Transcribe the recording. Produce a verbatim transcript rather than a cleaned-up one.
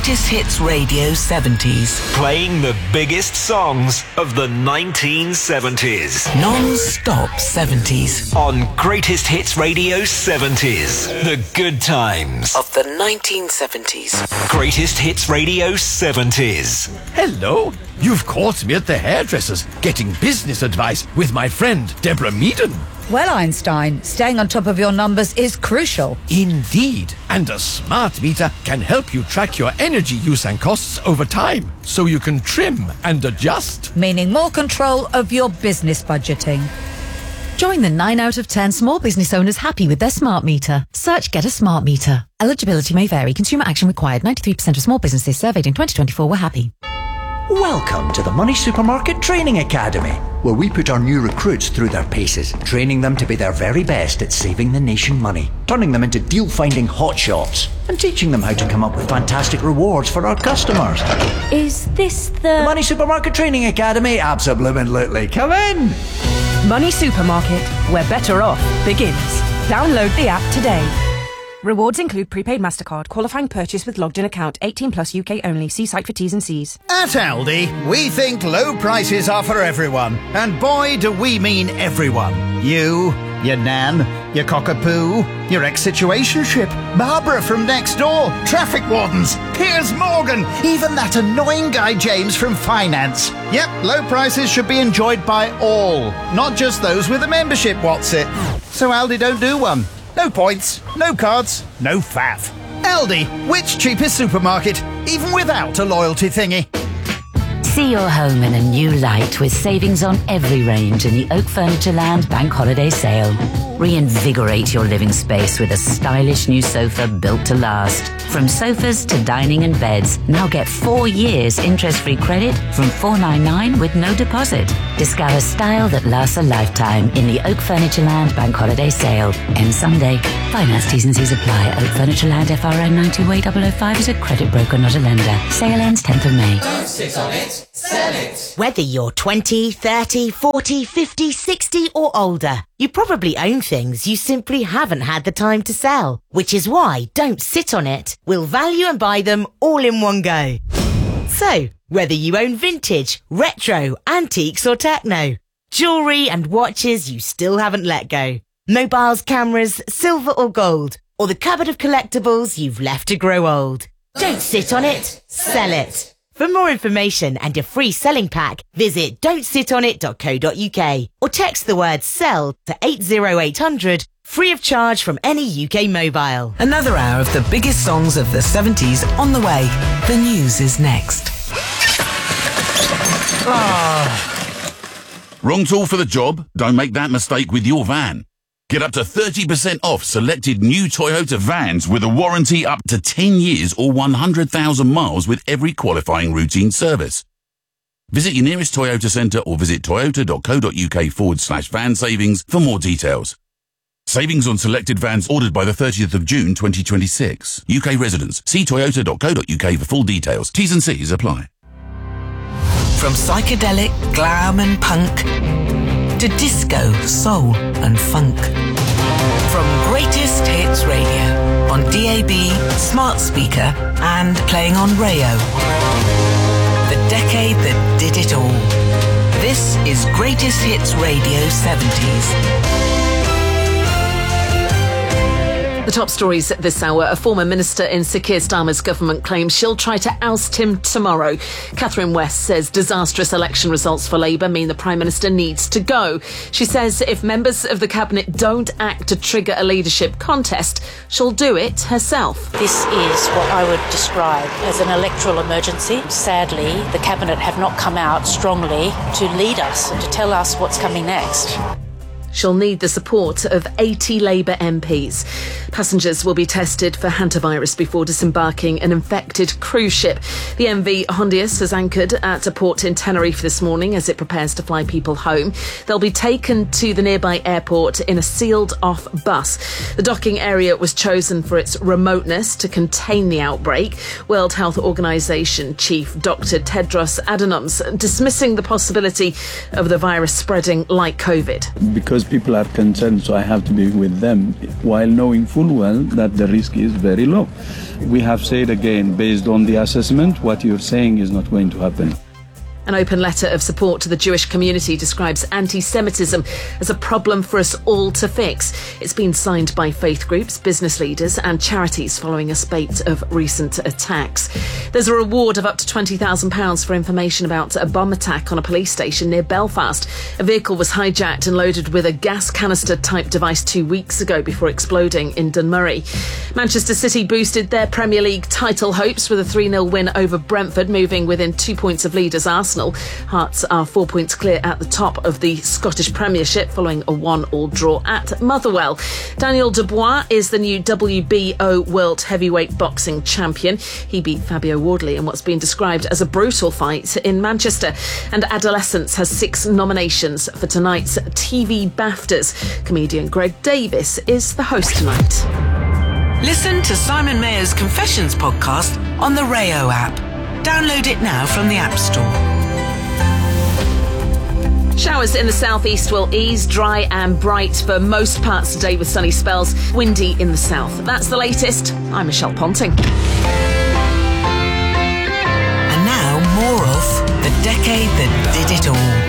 Greatest Hits Radio seventies. Playing the biggest songs of the nineteen seventies. Non-stop seventies. On Greatest Hits Radio seventies. The good times of the nineteen seventies. Greatest Hits Radio seventies. Hello. You've caught me at the hairdresser's getting business advice with my friend Deborah Meaden. Well, Einstein, staying on top of your numbers is crucial. Indeed. And a smart meter can help you track your energy use and costs over time, so you can trim and adjust. Meaning more control of your business budgeting. Join the nine out of ten small business owners happy with their smart meter. Search Get a Smart Meter. Eligibility may vary. Consumer action required. ninety-three percent of small businesses surveyed in twenty twenty-four were happy. Welcome to the Money Supermarket Training Academy, where we put our new recruits through their paces, training them to be their very best at saving the nation money, turning them into deal-finding hotshots, and teaching them how to come up with fantastic rewards for our customers. Is this the... the Money Supermarket Training Academy? Absolutely. Come in! Money Supermarket, where better off begins. Download the app today. Rewards include prepaid MasterCard, qualifying purchase with logged in account, eighteen plus U K only. See site for T's and C's. At Aldi, we think low prices are for everyone. And boy, do we mean everyone. You, your nan, your cockapoo, your ex-situationship, Barbara from next door, traffic wardens, Piers Morgan, even that annoying guy James from finance. Yep, low prices should be enjoyed by all, not just those with a membership, what's it? So Aldi don't do one. No points, no cards, no faff. Aldi, which cheapest supermarket, even without a loyalty thingy? See your home in a new light with savings on every range in the Oak Furniture Land Bank Holiday Sale. Reinvigorate your living space with a stylish new sofa built to last. From sofas to dining and beds, now get four years interest-free credit from four ninety-nine with no deposit. Discover style that lasts a lifetime in the Oak Furniture Land Bank Holiday Sale. Ends Sunday. Finance T's and C's apply. Oak Furniture Land F R N ninety way double oh five is a credit broker, not a lender. Sale ends tenth of May. Don't sit on it, sell it. Whether you're twenty, thirty, forty, fifty, sixty or older, you probably own things you simply haven't had the time to sell. Which is why Don't Sit On It will value and buy them all in one go. So, whether you own vintage, retro, antiques or techno, jewellery and watches you still haven't let go, mobiles, cameras, silver or gold, or the cupboard of collectibles you've left to grow old. Don't sit on it, sell it. For more information and a free selling pack, visit don't sit on it dot co dot uk or text the word SELL to eight oh eight hundred, free of charge from any U K mobile. Another hour of the biggest songs of the seventies on the way. The news is next. Ah. Wrong tool for the job? Don't make that mistake with your van. Get up to thirty percent off selected new Toyota vans with a warranty up to ten years or one hundred thousand miles with every qualifying routine service. Visit your nearest Toyota centre or visit toyota dot co dot uk forward slash van savings for more details. Savings on selected vans ordered by the thirtieth of June twenty twenty-six. U K residents, see toyota dot co dot uk for full details. T's and C's apply. From psychedelic, glam and punk to disco, soul and funk. From Greatest Hits Radio on D A B, smart speaker and playing on Rayo. The decade that did it all. This is Greatest Hits Radio seventies. The top stories at this hour. A former minister in Sir Keir Starmer's government claims she'll try to oust him tomorrow. Catherine West says disastrous election results for Labour mean the Prime Minister needs to go. She says if members of the Cabinet don't act to trigger a leadership contest, she'll do it herself. This is what I would describe as an electoral emergency. Sadly, the Cabinet have not come out strongly to lead us and to tell us what's coming next. She'll need the support of eighty Labour M Ps. Passengers will be tested for hantavirus before disembarking an infected cruise ship. The M V Hondius has anchored at a port in Tenerife this morning as it prepares to fly people home. They'll be taken to the nearby airport in a sealed-off bus. The docking area was chosen for its remoteness to contain the outbreak. World Health Organization Chief Doctor Tedros Adhanom dismissing the possibility of the virus spreading like COVID. Because people are concerned, so I have to be with them, while knowing full well that the risk is very low. We have said again, based on the assessment, what you're saying is not going to happen. An open letter of support to the Jewish community describes anti-Semitism as a problem for us all to fix. It's been signed by faith groups, business leaders and charities following a spate of recent attacks. There's a reward of up to twenty thousand pounds for information about a bomb attack on a police station near Belfast. A vehicle was hijacked and loaded with a gas canister-type device two weeks ago before exploding in Dunmurry. Manchester City boosted their Premier League title hopes with a three nil win over Brentford, moving within two points of leaders Arsenal. Hearts are four points clear at the top of the Scottish Premiership following a one-all draw at Motherwell. Daniel Dubois is the new W B O World Heavyweight Boxing Champion. He beat Fabio Wardley in what's been described as a brutal fight in Manchester. And Adolescence has six nominations for tonight's T V BAFTAs. Comedian Greg Davis is the host tonight. Listen to Simon Mayer's Confessions podcast on the Rayo app. Download it now from the App Store. Showers in the southeast will ease, dry and bright for most parts today with sunny spells, windy in the south. That's the latest. I'm Michelle Ponting. And now more of The Decade That Did It All.